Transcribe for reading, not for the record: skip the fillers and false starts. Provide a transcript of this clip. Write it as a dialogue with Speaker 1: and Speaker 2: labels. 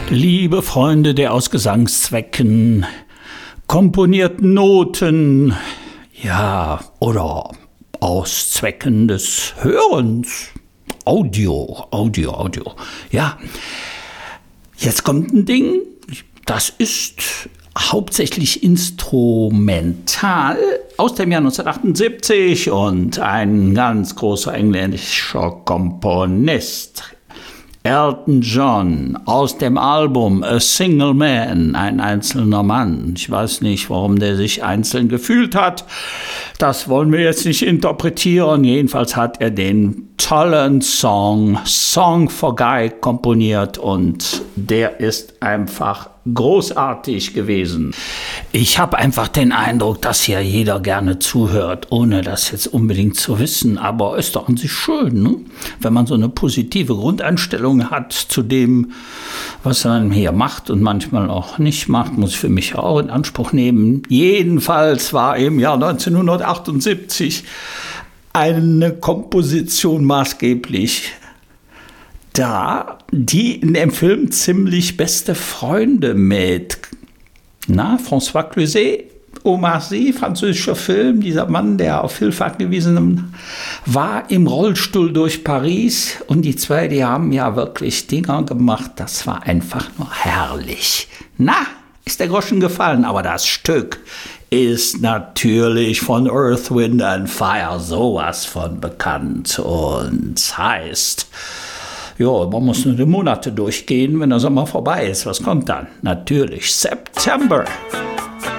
Speaker 1: Liebe Freunde der aus Gesangszwecken komponierten Noten, ja, oder aus Zwecken des Hörens, Audio. Ja, jetzt kommt ein Ding, das ist hauptsächlich instrumental aus dem Jahr 1978 und ein ganz großer englischer Komponist, Elton John, aus dem Album A Single Man, ein einzelner Mann. Ich weiß nicht, warum der sich einzeln gefühlt hat. Das wollen wir jetzt nicht interpretieren. Jedenfalls hat er den tollen Song for Guy komponiert und der ist einfach großartig gewesen. Ich habe einfach den Eindruck, dass hier jeder gerne zuhört, ohne das jetzt unbedingt zu wissen. Aber ist doch an sich schön, ne? Wenn man so eine positive Grundeinstellung hat zu dem, was man hier macht und manchmal auch nicht macht, muss ich für mich auch in Anspruch nehmen. Jedenfalls war im Jahr 1978 eine Komposition maßgeblich da, die in dem Film ziemlich beste Freunde mit François Cluzet, Omar Sy, französischer Film, dieser Mann, der auf Hilfe angewiesen war, im Rollstuhl durch Paris. Und die zwei, die haben ja wirklich Dinger gemacht, das war einfach nur herrlich. Ist der Groschen gefallen, aber das Stück ist natürlich von Earth, Wind and Fire sowas von bekannt und heißt, ja, man muss nur die Monate durchgehen, wenn der Sommer vorbei ist. Was kommt dann? Natürlich September.